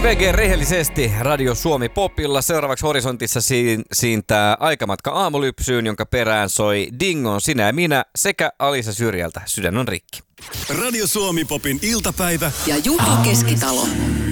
VG rehellisesti Radio Suomi Popilla. Seuraavaksi horisontissa siintää Aikamatka aamulypsyyn, jonka perään soi Dingon Sinä ja minä sekä Alisa Syrjältä Sydän on rikki. Radio Suomi Popin iltapäivä ja Juha Keskitalo.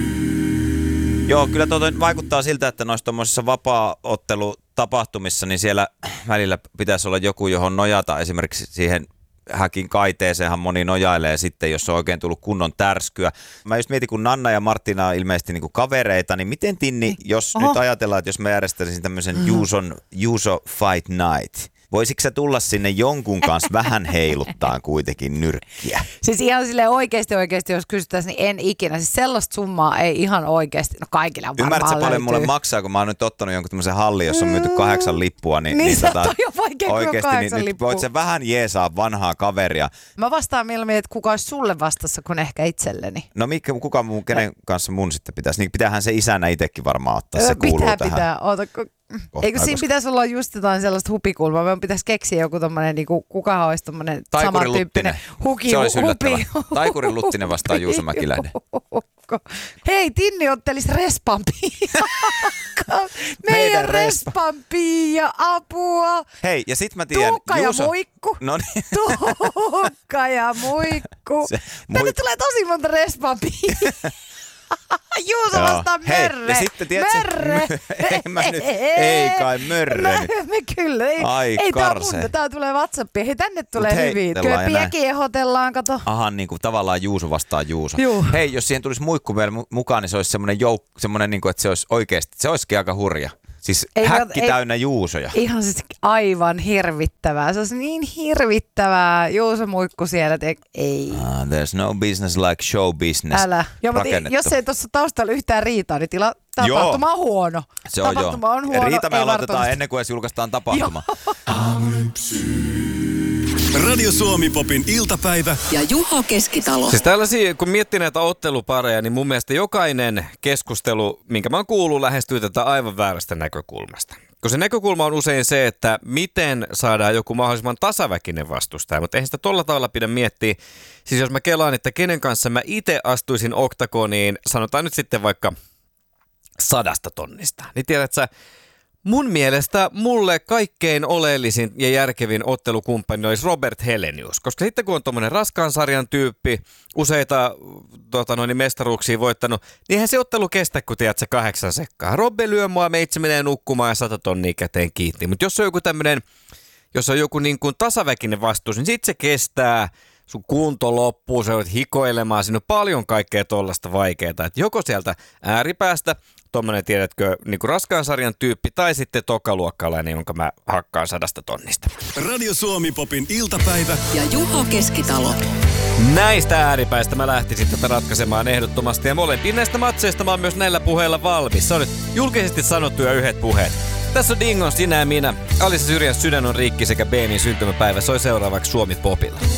Joo, kyllä vaikuttaa siltä, että noissa tuommoisissa vapaa-ottelutapahtumissa, niin siellä välillä pitäisi olla joku, johon nojata. Esimerkiksi siihen häkin kaiteeseenhan moni nojailee sitten, jos on oikein tullut kunnon tärskyä. Mä just mietin, kun Nanna ja Martina on ilmeisesti niinku kavereita, niin miten Tinni, jos nyt ajatellaan, että jos mä järjestäisin tämmöisen Juuso Fight Night, voisitko sä tulla sinne jonkun kanssa vähän heiluttaa kuitenkin nyrkkiä? Siis ihan silleen oikeasti, jos kysyttäisiin, niin en ikinä. Siis sellaista summaa ei ihan oikeasti, no kaikille on varmaan Ymmärrätkö sä paljon löytyy. mulle maksaa, kun mä oon nyt ottanut jonkun tämmöisen hallin, jossa on myyty 8 lippua, niin sä oot jo vaikea oikeasti, 8 niin lippua. voit sä vähän jeesaa vanhaa kaveria. Mä vastaan mieluummin, että kuka olisi sulle vastassa kuin ehkä itselleni. No kenen kanssa mun sitten pitäisi? Niin pitäähän se isänä itsekin varmaan ottaa, se kuuluu tähän. Pitää. Eikö siinä pitäisi olla just jotain sellaista hupikulmaa? Meidän pitäisi keksiä joku tommonen, niinku, kukahan olisi tommonen samantyyppinen huki. Se olisi yllättävä. Taikurin Luttinen vastaan Juuso Mäkiläinen. Hei, Tinni ottelisi Respan Pia. Meidän Respan Pia, apua. Hei, ja sit mä tiedän, Tuukka Juuso... ja Muikku. No niin. Tuukka ja Muikku. Tänne tulee tosi monta Respan Pia. Juuso vastaan Mörre. Ja sitten tiedätkö, Mörre. Ei kai Mörre. Kyllä. Ai karse. Tää tulee WhatsAppiin. Hei, tänne tulee hyviä. Kyllä Piekin ehdotellaan, kato. Aha, niin kuin tavallaan Juuso vastaan Juuso. Juu. Hei, jos siihen tulisi Muikku vielä mukaan, niin se olisi semmoinen niin kuin, että se olisi oikeasti, se olisikin aika hurja. Siis häkki täynnä Juusoja. Ihan siis aivan hirvittävää. Se olisi niin hirvittävää. Juuso Muikku siellä, ei. There's no business like show business. Älä. Joo, mutta jos ei tuossa taustalla yhtään riitaa, niin tapahtuma on huono. Se on tapahtuma on huono. Riita me aloitetaan ennen kuin edes julkaistaan tapahtuma. Radio Suomi Popin iltapäivä ja Juha Keskitalo. Siis tällaisia, kun miettii näitä ottelupareja, niin mun mielestä jokainen keskustelu, minkä mä oon kuullut, lähestyy tätä aivan väärästä näkökulmasta. Kun se näkökulma on usein se, että miten saadaan joku mahdollisimman tasaväkinen vastustaja, mutta eihän sitä tolla tavalla pidä miettiä. Siis jos mä kelaan, että kenen kanssa mä itse astuisin oktagoniin, sanotaan nyt sitten vaikka 100 tonnista, niin tiedät sä, mun mielestä mulle kaikkein oleellisin ja järkevin ottelukumppani olisi Robert Helenius, koska sitten kun on tommonen raskaan sarjan tyyppi, useita mestaruuksia voittanut, niin eihän se ottelu kestä, kun tiedät sä 8 sekkaa. Robbe lyö mua, meitsi menee nukkumaan ja 100 tonnia käteen kiinni. Mutta jos on joku tämmönen, jos on joku niin kuin tasaväkinen vastuus, niin sit se kestää, sun kunto loppuu, sä voit hikoilemaan, siinä on paljon kaikkea tollaista vaikeaa. Että joko sieltä ääripäästä, tuommoinen tiedätkö, niin kuin raskaan sarjan tyyppi, tai sitten tokaluokkalainen, jonka mä hakkaan 100 tonnista. Radio Suomi Popin iltapäivä ja Juha Keskitalo. Näistä ääripäistä mä lähtisin tätä ratkaisemaan ehdottomasti, ja molempiin näistä matseista mä oon myös näillä puheilla valmis. Se on nyt julkisesti sanottuja yhdet puheet. Tässä on Dingon Sinä ja minä. Alisa Syrjän Sydän on rikki sekä Beenin syntymäpäivä soi seuraavaksi Suomi Popilla.